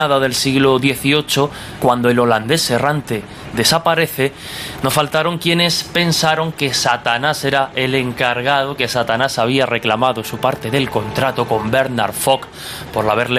del siglo XVIII, cuando el holandés errante desaparece, no faltaron quienes pensaron que Satanás era el encargado, que Satanás había reclamado su parte del contrato con Bernard Fogg por haberle